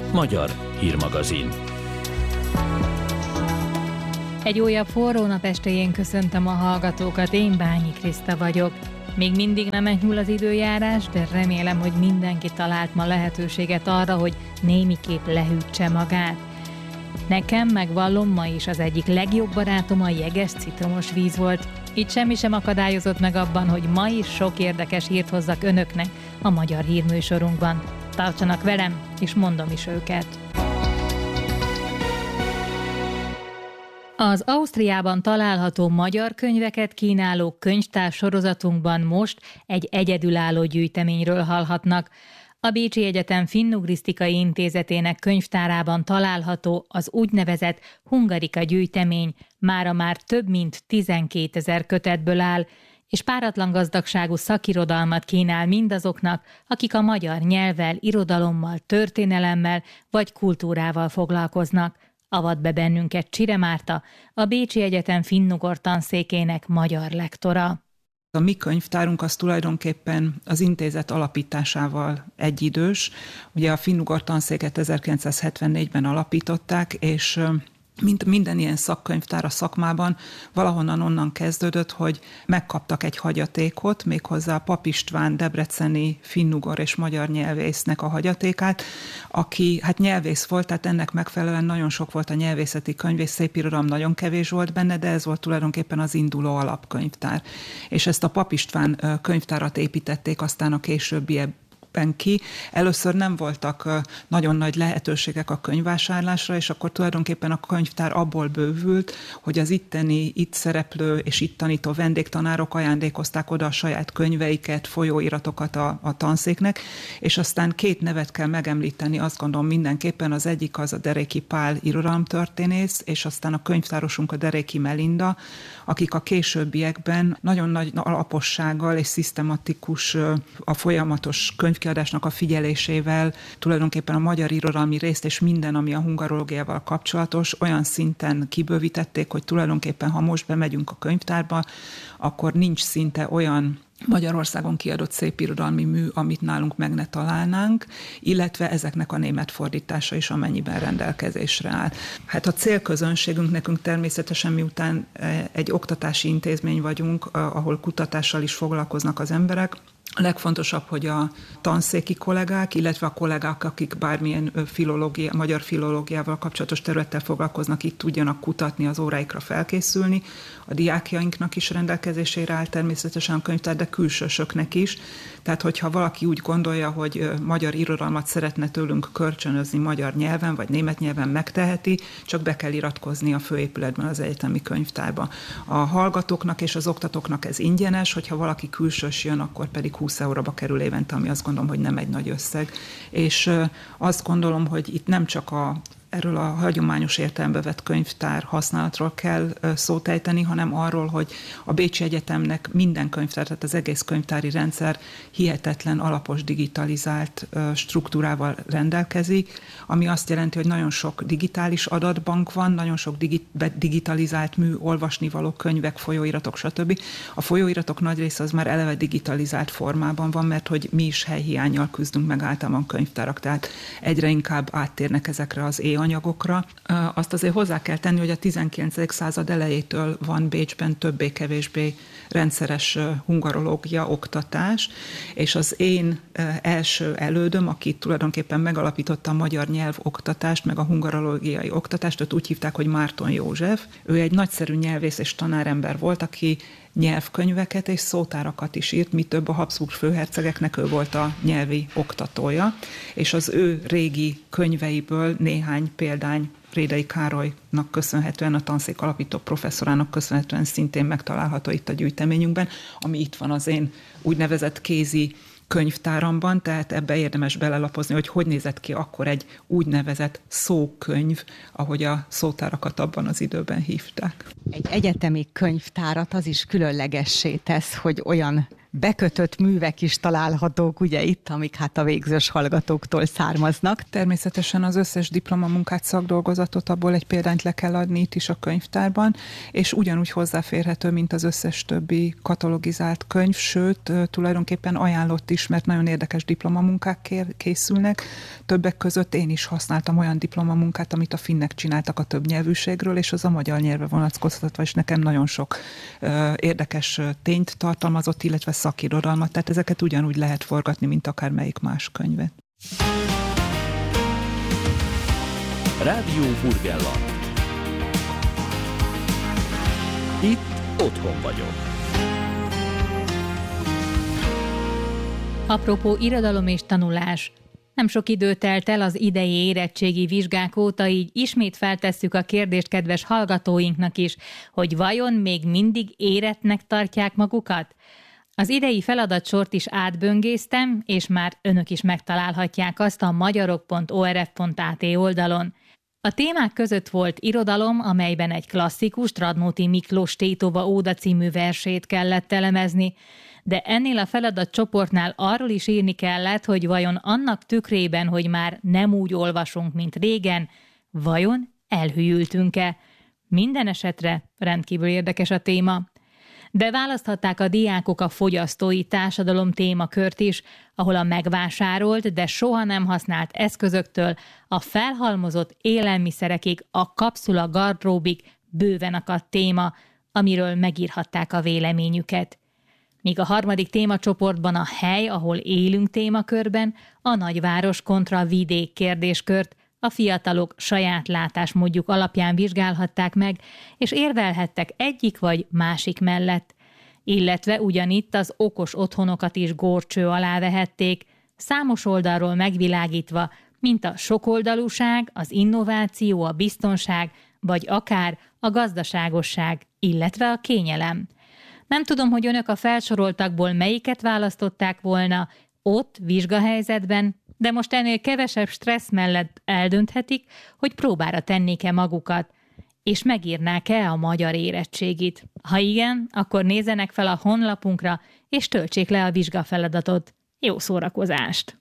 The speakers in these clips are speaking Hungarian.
Magyar hírmagazin. Egy újabb forró nap estéjén köszöntöm a hallgatókat, én Bányi Kriszta vagyok. Még mindig nem enyhül az időjárás, de remélem, hogy mindenki talált ma lehetőséget arra, hogy némiképp lehűtse magát. Nekem, megvallom, ma is az egyik legjobb barátom a jeges citromos víz volt. Itt semmi sem akadályozott meg abban, hogy ma is sok érdekes hírt hozzak önöknek a magyar hírműsorunkban. Tartsanak velem, és mondom is őket. Az Ausztriában található magyar könyveket kínáló könyvtár sorozatunkban most egy egyedülálló gyűjteményről hallhatnak. A Bécsi Egyetem Finnugrisztikai Intézetének könyvtárában található az úgynevezett Hungarika gyűjtemény, mára már több mint 12 000 kötetből áll, és páratlan gazdagságú szakirodalmat kínál mindazoknak, akik a magyar nyelvvel, irodalommal, történelemmel vagy kultúrával foglalkoznak. Avat be bennünket Csire Márta, a Bécsi Egyetem finnugor tanszékének magyar lektora. A mi könyvtárunk az tulajdonképpen az intézet alapításával egyidős. Ugye a finnugor tanszéket 1974-ben alapították, és mint minden ilyen szakkönyvtár a szakmában, valahonnan onnan kezdődött, hogy megkaptak egy hagyatékot, méghozzá a Pap István debreceni finnugor és magyar nyelvésznek a hagyatékát, aki hát nyelvész volt, tehát ennek megfelelően nagyon sok volt a nyelvészeti könyv, és szépirodalom nagyon kevés volt benne, de ez volt tulajdonképpen az induló alapkönyvtár. És ezt a Pap István könyvtárat építették aztán a későbbiek ki. Először nem voltak nagyon nagy lehetőségek a könyvvásárlásra, és akkor tulajdonképpen a könyvtár abból bővült, hogy az itt szereplő és itt tanító vendégtanárok ajándékozták oda a saját könyveiket, folyóiratokat a tanszéknek, és aztán két nevet kell megemlíteni, azt gondolom mindenképpen, az egyik az a Deréki Pál irodalomtörténész, és aztán a könyvtárosunk a Deréki Melinda, akik a későbbiekben nagyon nagy alapossággal és szisztematikus a folyamatos könyvkiadásnak a figyelésével tulajdonképpen a magyar irodalmi részt és minden, ami a hungarológiával kapcsolatos, olyan szinten kibővítették, hogy tulajdonképpen, ha most bemegyünk a könyvtárba, akkor nincs szinte olyan Magyarországon kiadott szépirodalmi mű, amit nálunk meg ne találnánk, illetve ezeknek a német fordítása is, amennyiben rendelkezésre áll. Hát a célközönségünk nekünk természetesen, miután egy oktatási intézmény vagyunk, ahol kutatással is foglalkoznak az emberek, a legfontosabb, hogy a tanszéki kollégák, illetve a kollégák, akik bármilyen magyar filológiával kapcsolatos területtel foglalkoznak, itt tudjanak kutatni, az óráikra felkészülni. A diákjainknak is rendelkezésére áll természetesen a könyvtár, de külsősöknek is. Tehát, hogyha valaki úgy gondolja, hogy magyar irodalmat szeretne tőlünk kölcsönözni magyar nyelven, vagy német nyelven, megteheti, csak be kell iratkozni a főépületben az egyetemi könyvtárba. A hallgatóknak és az oktatóknak ez ingyenes, hogyha valaki külsős jön, akkor pedig 20 euróba kerül évente, ami azt gondolom, hogy nem egy nagy összeg. És azt gondolom, hogy itt nem csak erről a hagyományos értelembe vett könyvtár használatról kell szót ejteni, hanem arról, hogy a Bécsi Egyetemnek minden könyvtár, tehát az egész könyvtári rendszer hihetetlen alapos digitalizált struktúrával rendelkezik, ami azt jelenti, hogy nagyon sok digitális adatbank van, nagyon sok digitalizált mű, olvasnivaló könyvek, folyóiratok, stb. A folyóiratok nagy része az már eleve digitalizált formában van, mert hogy mi is helyhiánnyal küzdünk meg általában könyvtárak, tehát egyre inkább áttérnek ezekre az anyagokra. Azt azért hozzá kell tenni, hogy a 19. század elejétől van Bécsben többé-kevésbé rendszeres hungarológia oktatás, és az én első elődöm, aki tulajdonképpen megalapította a magyar nyelv oktatást, meg a hungarológiai oktatást, őt úgy hívták, hogy Márton József. Ő egy nagyszerű nyelvész és tanárember volt, aki nyelvkönyveket és szótárakat is írt, mi több a Habsburg főhercegeknek ő volt a nyelvi oktatója, és az ő régi könyveiből néhány példány Rédai Károlynak köszönhetően, a tanszék alapító professzorának köszönhetően szintén megtalálható itt a gyűjteményünkben, ami itt van az én úgynevezett kézi könyvtáramban, tehát ebbe érdemes belelapozni, hogy nézett ki akkor egy úgynevezett szókönyv, ahogy a szótárakat abban az időben hívták. Egy egyetemi könyvtárat az is különlegessé tesz, hogy olyan bekötött művek is találhatók ugye itt, amik hát a végzős hallgatóktól származnak. Természetesen az összes diplomamunkát, szakdolgozatot, abból egy példányt le kell adni itt is a könyvtárban, és ugyanúgy hozzáférhető, mint az összes többi katalogizált könyv, sőt, tulajdonképpen ajánlott is, mert nagyon érdekes diplomamunkák készülnek. Többek között én is használtam olyan diplomamunkát, amit a finnek csináltak a többnyelvűségről, és az a magyar nyelvre vonatkoztatva, és nekem nagyon sok érdekes tényt tartalmazott, illetve szakirodalmat, tehát ezeket ugyanúgy lehet forgatni, mint akármelyik más könyvet. Rádió Burgenland. Itt otthon vagyok. Apropó irodalom és tanulás. Nem sok idő telt el az idei érettségi vizsgák óta, így ismét feltesszük a kérdést kedves hallgatóinknak is, hogy vajon még mindig érettnek tartják magukat? Az idei feladatsort is átböngésztem, és már önök is megtalálhatják azt a magyarok.orf.at oldalon. A témák között volt irodalom, amelyben egy klasszikus, Radnóti Miklós Tétova Óda című versét kellett elemezni, de ennél a feladatcsoportnál arról is írni kellett, hogy vajon annak tükrében, hogy már nem úgy olvasunk, mint régen, vajon elhűltünk-e? Minden esetre rendkívül érdekes a téma. De választhatták a diákok a fogyasztói társadalom témakört is, ahol a megvásárolt, de soha nem használt eszközöktől a felhalmozott élelmiszerekig, a kapszula gardróbig bőven akadt téma, amiről megírhatták a véleményüket. Míg a harmadik témacsoportban a hely, ahol élünk témakörben, a nagyváros kontra vidék kérdéskört a fiatalok saját látásmódjuk alapján vizsgálhatták meg, és érvelhettek egyik vagy másik mellett. Illetve ugyanitt az okos otthonokat is górcső alá vehették, számos oldalról megvilágítva, mint a sokoldalúság, az innováció, a biztonság, vagy akár a gazdaságosság, illetve a kényelem. Nem tudom, hogy önök a felsoroltakból melyiket választották volna ott, vizsgahelyzetben, de most ennél kevesebb stressz mellett eldönthetik, hogy próbára tennék-e magukat, és megírnák-e a magyar érettségit. Ha igen, akkor nézzenek fel a honlapunkra, és töltsék le a vizsgafeladatot. Jó szórakozást!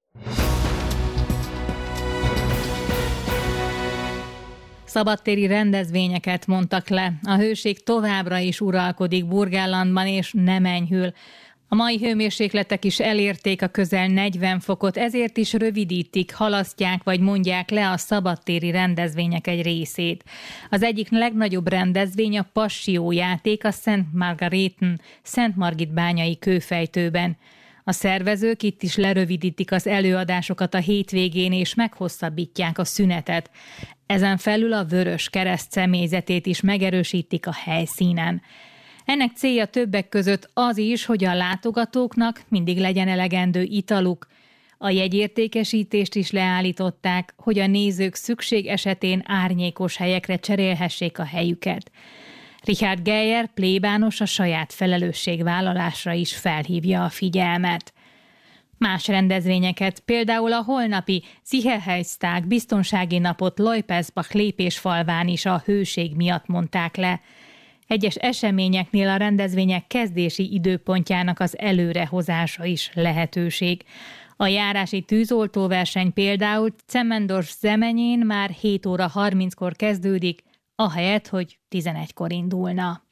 Szabadtéri rendezvényeket mondtak le. A hőség továbbra is uralkodik Burgenlandban, és nem enyhül. A mai hőmérsékletek is elérték a közel 40 fokot, ezért is rövidítik, halasztják vagy mondják le a szabadtéri rendezvények egy részét. Az egyik legnagyobb rendezvény a Passió játék a Szent Margit bányai kőfejtőben. A szervezők itt is lerövidítik az előadásokat a hétvégén, és meghosszabbítják a szünetet. Ezen felül a Vörös Kereszt személyzetét is megerősítik a helyszínen. Ennek célja többek között az is, hogy a látogatóknak mindig legyen elegendő italuk. A jegyértékesítést is leállították, hogy a nézők szükség esetén árnyékos helyekre cserélhessék a helyüket. Richard Geyer plébános a saját felelősségvállalásra is felhívja a figyelmet. Más rendezvényeket, például a holnapi Sicherheitstag biztonsági napot Leupelsbach lépésfalván is a hőség miatt mondták le. Egyes eseményeknél a rendezvények kezdési időpontjának az előrehozása is lehetőség. A járási tűzoltóverseny például Zemmendorf-Zemenyén már 7 óra 30-kor kezdődik, ahelyett, hogy 11-kor indulna.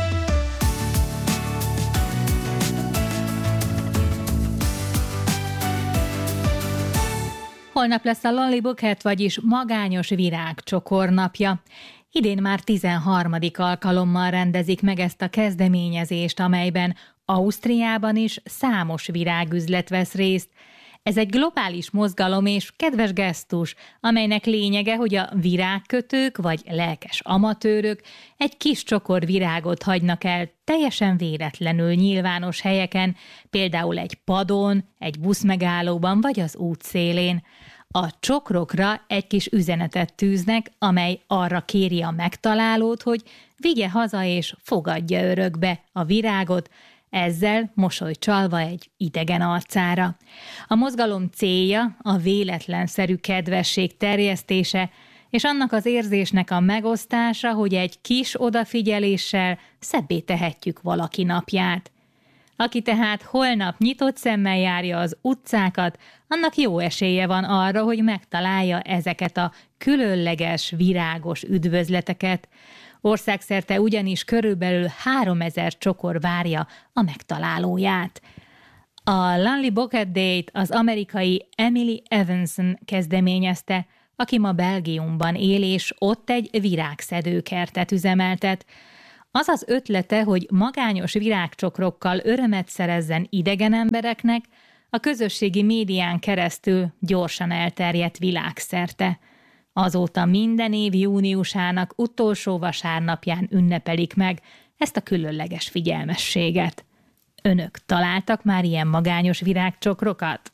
Holnap lesz a Lonely Bouquet, vagyis magányos virágcsokor napja. Idén már 13. alkalommal rendezik meg ezt a kezdeményezést, amelyben Ausztriában is számos virágüzlet vesz részt. Ez egy globális mozgalom és kedves gesztus, amelynek lényege, hogy a virágkötők vagy lelkes amatőrök egy kis csokor virágot hagynak el teljesen véletlenül nyilvános helyeken, például egy padon, egy buszmegállóban vagy az útszélén. A csokrokra egy kis üzenetet tűznek, amely arra kéri a megtalálót, hogy vigye haza és fogadja örökbe a virágot, ezzel mosolyt csalva egy idegen arcára. A mozgalom célja a véletlenszerű kedvesség terjesztése, és annak az érzésnek a megosztása, hogy egy kis odafigyeléssel szebbé tehetjük valaki napját. Aki tehát holnap nyitott szemmel járja az utcákat, annak jó esélye van arra, hogy megtalálja ezeket a különleges, virágos üdvözleteket. Országszerte ugyanis körülbelül 3000 csokor várja a megtalálóját. A Lonely Bouquet Day-t az amerikai Emily Evanson kezdeményezte, aki ma Belgiumban él, és ott egy virágszedőkertet üzemeltet. Az az ötlete, hogy magányos virágcsokrokkal örömet szerezzen idegen embereknek, a közösségi médián keresztül gyorsan elterjedt világszerte. Azóta minden év júniusának utolsó vasárnapján ünnepelik meg ezt a különleges figyelmességet. Önök találtak már ilyen magányos virágcsokrokat?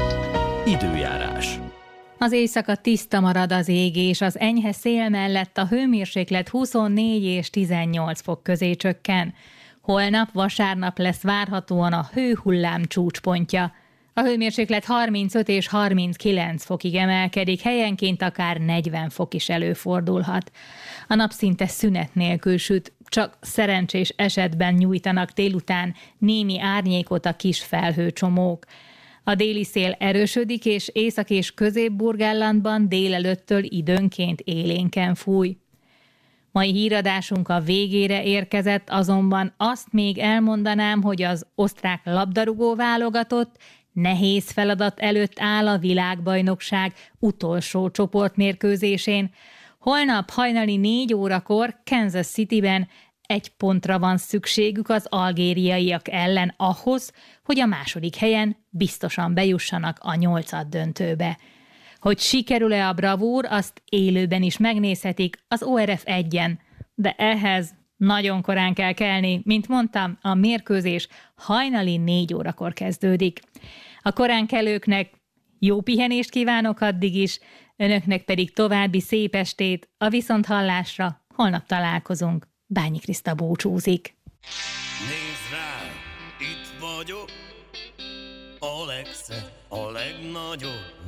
Időjárás. Az éjszaka tiszta marad az ég, és az enyhe szél mellett a hőmérséklet 24 és 18 fok közé csökken. Holnap, vasárnap lesz várhatóan a hőhullám csúcspontja. A hőmérséklet 35 és 39 fokig emelkedik, helyenként akár 40 fok is előfordulhat. A nap szinte szünet nélkül süt, csak szerencsés esetben nyújtanak délután némi árnyékot a kis felhőcsomók. A déli szél erősödik, és Észak- és Közép-Burgenlandban délelőttől időnként élénken fúj. Mai híradásunk a végére érkezett, azonban azt még elmondanám, hogy az osztrák labdarúgó válogatott nehéz feladat előtt áll a világbajnokság utolsó csoportmérkőzésén. Holnap hajnali 4 órakor Kansas Cityben 1 pontra van szükségük az algériaiak ellen ahhoz, hogy a második helyen biztosan bejussanak a 8-döntőbe. Hogy sikerül-e a bravúr, azt élőben is megnézhetik az ORF 1-en, de ehhez nagyon korán kell kelni, mint mondtam, a mérkőzés hajnali 4 órakor kezdődik. A korán kelőknek jó pihenést kívánok addig is, önöknek pedig további szép estét, a viszonthallásra, holnap találkozunk. Bányi Kriszta búcsúzik. Nézd rá, itt vagyok, a legszebb, a legnagyobb.